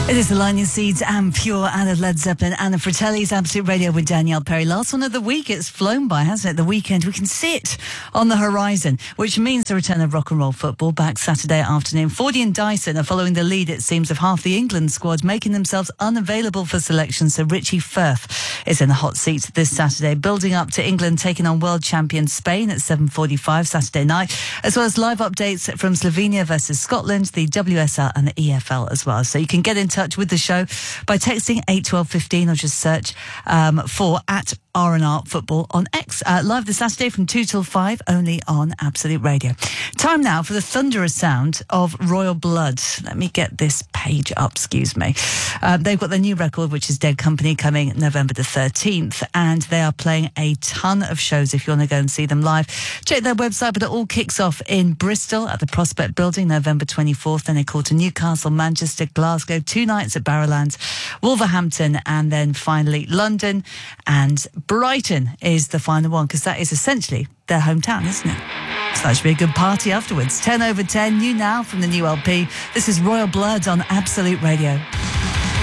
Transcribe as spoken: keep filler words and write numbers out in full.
It is the Lion Seeds and Pure Anna Led Zeppelin. Anna Fratelli's Absolute Radio with Danielle Perry. Last one of the week. It's flown by, hasn't it? The weekend. We can see it on the horizon, which means the return of rock and roll football back Saturday afternoon. Fordy and Dyson are following the lead, it seems, of half the England squad, making themselves unavailable for selection. So Richie Firth is in the hot seat this Saturday, building up to England taking on world champion Spain at seven forty-five Saturday night, as well as live updates from Slovenia versus Scotland, the W S L and the E F L as well. So you can get in touch with the show by texting eight twelve fifteen or just search um, for at R and R Football on X. Uh, live this Saturday from two till five, only on Absolute Radio. Time now for the thunderous sound of Royal Blood. Let me get this page up, excuse me. Uh, they've got their new record, which is Dead Company, coming November the thirteenth, and they are playing a ton of shows if you want to go and see them live. Check their website, but it all kicks off in Bristol at the Prospect Building, November twenty-fourth. Then they call to Newcastle, Manchester, Glasgow, two nights at Barrowlands, Wolverhampton, and then finally London, and Brighton is the final one, because that is essentially their hometown, isn't it? So that should be a good party afterwards. ten over ten, new now from the new L P. This is Royal Blood on Absolute Radio.